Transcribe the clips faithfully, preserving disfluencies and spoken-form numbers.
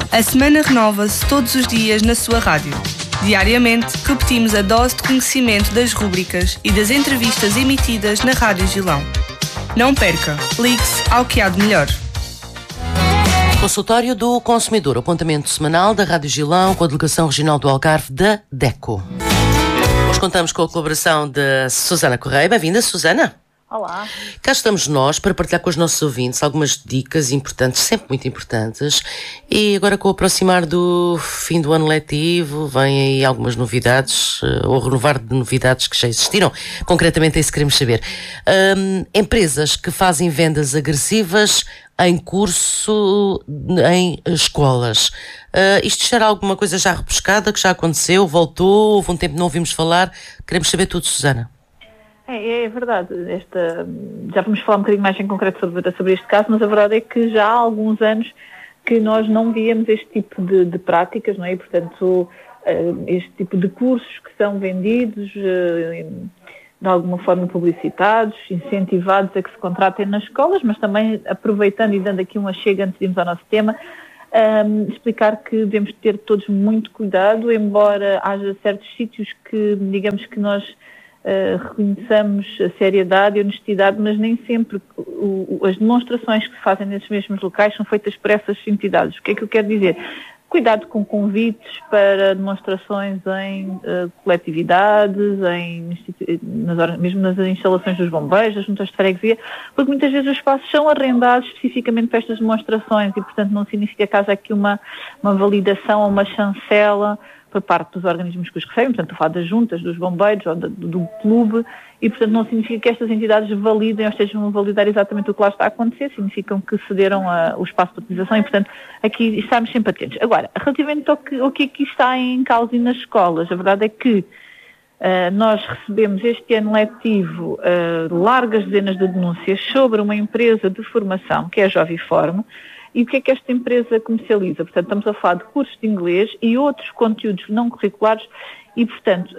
A semana renova-se todos os dias na sua rádio. Diariamente, repetimos a dose de conhecimento das rúbricas e das entrevistas emitidas na Rádio Gilão. Não perca, ligue-se ao que há de melhor. Consultório do Consumidor, apontamento semanal da Rádio Gilão com a Delegação Regional do Algarve da DECO. Hoje contamos com a colaboração de Susana Correia. Bem-vinda, Susana. Olá. Cá estamos nós para partilhar com os nossos ouvintes algumas dicas importantes, sempre muito importantes. E agora, com o aproximar do fim do ano letivo, vêm aí algumas novidades, ou renovar de novidades que já existiram. Concretamente é isso que queremos saber. Um, empresas que fazem vendas agressivas em curso em escolas. Uh, isto será alguma coisa já repescada, que já aconteceu, voltou, houve um tempo que não ouvimos falar? Queremos saber tudo, Susana. É, é verdade, esta, já vamos falar um bocadinho mais em concreto sobre, sobre este caso, mas a verdade é que já há alguns anos que nós não víamos este tipo de, de práticas, não é? E, portanto, este tipo de cursos que são vendidos, de alguma forma publicitados, incentivados a que se contratem nas escolas, mas também aproveitando e dando aqui uma chega antes de irmos ao nosso tema, um, explicar que devemos ter todos muito cuidado, embora haja certos sítios que, digamos que nós Uh, reconheçamos a seriedade e a honestidade, mas nem sempre o, o, as demonstrações que se fazem nesses mesmos locais são feitas por essas entidades. O que é que eu quero dizer? Cuidado com convites para demonstrações em uh, coletividades, em, nas, mesmo nas instalações dos bombeiros, das juntas de freguesia, porque muitas vezes os espaços são arrendados especificamente para estas demonstrações e, portanto, não significa que haja aqui uma, uma validação ou uma chancela por parte dos organismos que os recebem, portanto, estou a falar das juntas, dos bombeiros ou do, do clube, e, portanto, não significa que estas entidades validem ou estejam a validar exatamente o que lá está a acontecer, significam que cederam a, o espaço de utilização e, portanto, aqui estamos sempre atentos. Agora, relativamente ao que, ao que aqui está em causa e nas escolas, a verdade é que uh, nós recebemos este ano letivo uh, largas dezenas de denúncias sobre uma empresa de formação, que é a Joviform. E o que é que esta empresa comercializa? Portanto, estamos a falar de cursos de inglês e outros conteúdos não curriculares e, portanto,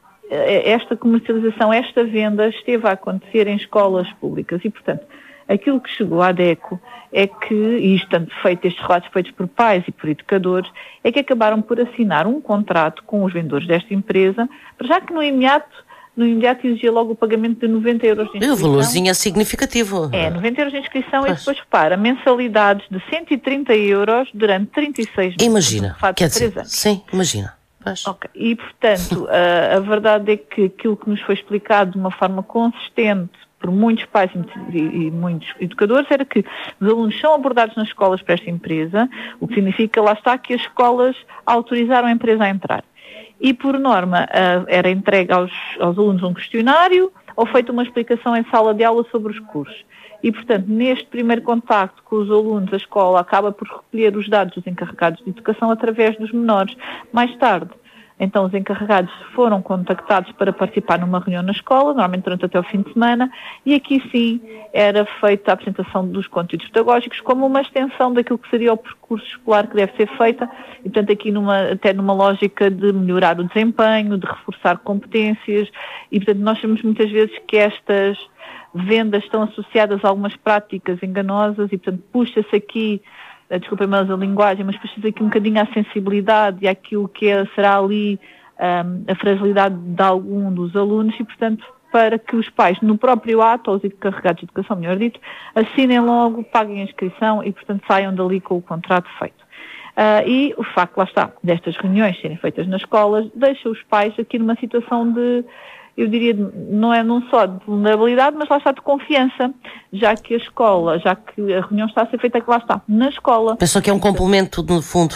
esta comercialização, esta venda esteve a acontecer em escolas públicas e, portanto, aquilo que chegou à DECO é que, e isto tanto feito, estes relatos feitos por pais e por educadores, é que acabaram por assinar um contrato com os vendedores desta empresa, para já que no imediato no imediato exigia logo o pagamento de noventa euros de inscrição. O valorzinho é significativo. É, noventa euros de inscrição pois. E depois para mensalidades de cento e trinta euros durante trinta e seis meses. Imagina, quer dizer, sim, imagina. Okay. E, portanto, a, a verdade é que aquilo que nos foi explicado de uma forma consistente por muitos pais e, e muitos educadores era que os alunos são abordados nas escolas para esta empresa, o que significa, lá está, que as escolas autorizaram a empresa a entrar. E, por norma, era entregue aos, aos alunos um questionário ou feita uma explicação em sala de aula sobre os cursos. E, portanto, neste primeiro contacto com os alunos, a escola acaba por recolher os dados dos encarregados de educação através dos menores. Mais tarde, então, os encarregados foram contactados para participar numa reunião na escola, normalmente durante até o fim de semana, e aqui sim era feita a apresentação dos conteúdos pedagógicos como uma extensão daquilo que seria o percurso escolar que deve ser feita, e portanto aqui numa, até numa lógica de melhorar o desempenho, de reforçar competências, e portanto nós sabemos muitas vezes que estas vendas estão associadas a algumas práticas enganosas e portanto puxa-se aqui, desculpem mais a linguagem, mas puxa-se aqui um bocadinho à sensibilidade e àquilo que é, será ali um, a fragilidade de algum dos alunos e, portanto, para que os pais, no próprio ato, ou os encarregados de educação, melhor dito, assinem logo, paguem a inscrição e, portanto, saiam dali com o contrato feito. Uh, e o facto, lá está, destas reuniões serem feitas nas escolas, deixa os pais aqui numa situação de, eu diria, não é não só de vulnerabilidade, mas lá está de confiança, já que a escola, já que a reunião está a ser feita, que lá está, na escola. Pensou que é um complemento, no fundo,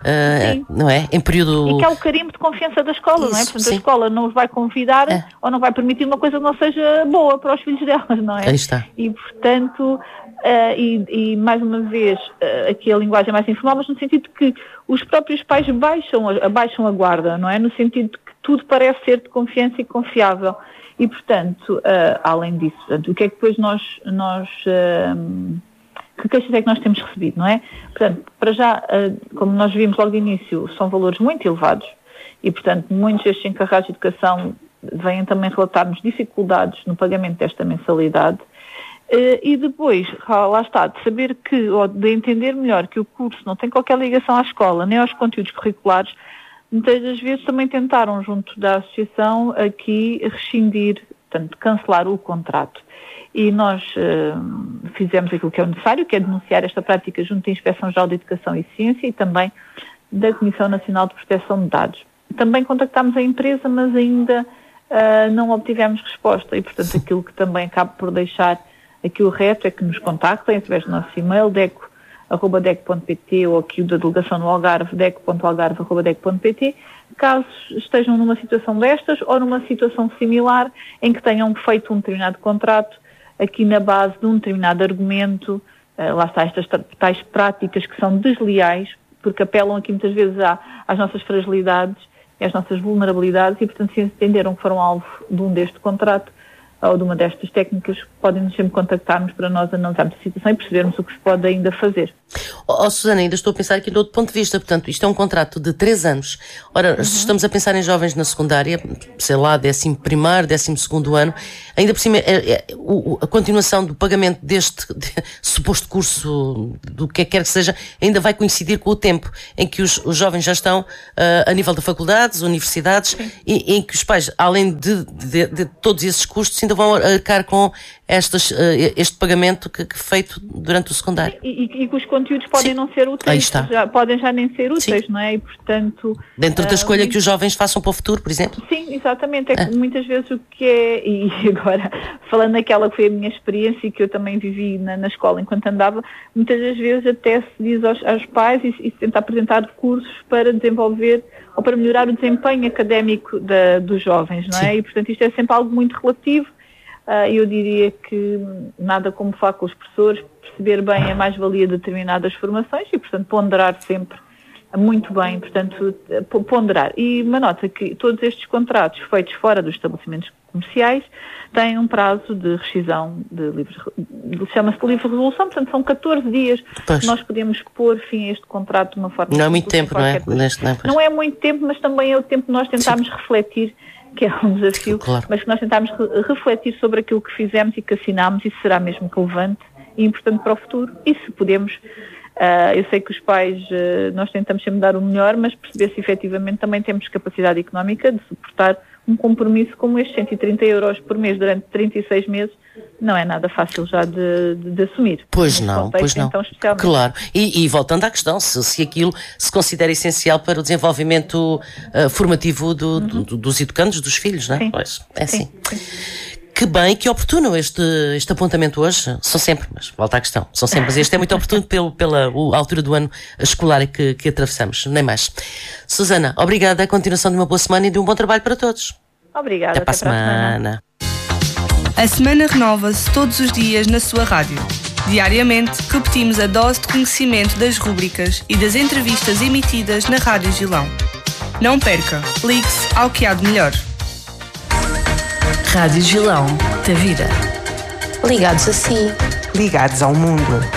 uh, não é? Em período... E que é o carimbo de confiança da escola, Isso, não é? Portanto, sim. A escola não os vai convidar é. ou não vai permitir uma coisa que não seja boa para os filhos delas, não é? Aí está. E, portanto, uh, e, e mais uma vez, uh, aqui a linguagem é mais informal, mas no sentido que os próprios pais baixam, abaixam a guarda, não é? No sentido de que tudo parece ser de confiança e confiável. E, portanto, uh, além disso, portanto, o que é que depois nós, nós uh, que queixas é que nós temos recebido, não é? Portanto, para já, uh, como nós vimos logo de início, são valores muito elevados e, portanto, muitos destes encarregados de educação vêm também relatar-nos dificuldades no pagamento desta mensalidade E depois, lá está, de saber que, ou de entender melhor que o curso não tem qualquer ligação à escola, nem aos conteúdos curriculares, muitas das vezes também tentaram, junto da associação, aqui rescindir, portanto, cancelar o contrato. E nós uh, fizemos aquilo que é necessário, que é denunciar esta prática junto da Inspeção-Geral de Educação e Ciência e também da Comissão Nacional de Proteção de Dados. Também contactámos a empresa, mas ainda uh, não obtivemos resposta e, portanto, aquilo que também acaba por deixar aqui o reto é que nos contactem através do nosso e-mail, deco arroba deco ponto pt ou aqui o da delegação no Algarve, deco ponto algarve arroba deco ponto pt, caso estejam numa situação destas ou numa situação similar em que tenham feito um determinado contrato aqui na base de um determinado argumento, uh, lá está estas tais práticas que são desleais, porque apelam aqui muitas vezes à, às nossas fragilidades, às nossas vulnerabilidades e, portanto, se entenderam que foram alvo de um deste contrato, ou de uma destas técnicas, podem-nos sempre contactar-nos para nós analisarmos a situação e percebermos o que se pode ainda fazer. Oh, oh, Susana, ainda estou a pensar aqui de outro ponto de vista, portanto, isto é um contrato de três anos. Ora, uhum. se estamos a pensar em jovens na secundária, sei lá, décimo primeiro, décimo segundo ano, ainda por cima, é, é, o, a continuação do pagamento deste de, suposto curso, do que quer que seja, ainda vai coincidir com o tempo em que os, os jovens já estão uh, a nível de faculdades, universidades, e em que os pais, além de, de, de todos esses custos, ainda vão arcar com estas, uh, este pagamento que, que feito durante o secundário. E, e, e que os conteúdos podem Sim. não ser úteis, Aí está. Já, podem já nem ser úteis, Sim. não é? E, portanto... Dentro da uh, escolha que os jovens façam para o futuro, por exemplo? Sim, exatamente. É que ah. muitas vezes o que é... E agora, falando naquela que foi a minha experiência e que eu também vivi na, na escola enquanto andava, muitas das vezes até se diz aos, aos pais e, e se tenta apresentar cursos para desenvolver ou para melhorar o desempenho académico da, dos jovens, não é? Sim. E, portanto, isto é sempre algo muito relativo. Uh, eu diria que nada como falar com os professores, perceber bem a mais-valia de determinadas formações e, portanto, ponderar sempre muito bem, portanto, ponderar. E uma nota que todos estes contratos feitos fora dos estabelecimentos comerciais têm um prazo de rescisão de livre, chama-se de livre resolução, portanto, são catorze dias que nós podemos pôr fim a este contrato de uma forma... Não é muito tempo, não é? Neste, não, não é muito tempo, mas também é o tempo que nós tentámos Sim. refletir, que é um desafio, claro. mas que nós tentámos re- refletir sobre aquilo que fizemos e que assinámos e se será mesmo relevante e importante para o futuro. E se podemos, uh, eu sei que os pais, uh, nós tentamos sempre dar o melhor, mas perceber se efetivamente também temos capacidade económica de suportar um compromisso como este, cento e trinta euros por mês durante trinta e seis meses, não é nada fácil já de, de, de assumir. Pois não, pois não. Então, claro. E, e voltando à questão, se, se aquilo se considera essencial para o desenvolvimento uh, formativo do, uhum. do, dos educandos, dos filhos, não é? Sim. Pois, é Sim. assim. Sim. Que bem, que oportuno este, este apontamento hoje. São sempre, mas volta à questão, são sempre, mas este é muito oportuno pelo, pela o, altura do ano escolar que, que atravessamos, nem mais. Susana, obrigada, a continuação de uma boa semana e de um bom trabalho para todos. Obrigada. Até para a semana. A semana renova-se todos os dias na sua rádio. Diariamente, repetimos a dose de conhecimento das rúbricas e das entrevistas emitidas na Rádio Gilão. Não perca, ligue-se ao que há de melhor. Rádio Gilão, da vida. Ligados a si. Ligados ao mundo.